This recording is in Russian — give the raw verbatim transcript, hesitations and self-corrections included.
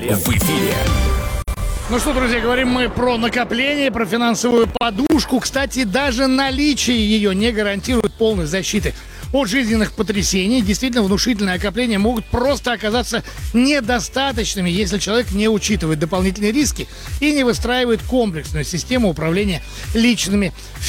В эфире. Ну что, друзья, говорим мы про накопление, про финансовую подушку. Кстати, даже наличие ее не гарантирует полной защиты от жизненных потрясений. Действительно, внушительные накопления могут просто оказаться недостаточными, если человек не учитывает дополнительные риски и не выстраивает комплексную систему управления личными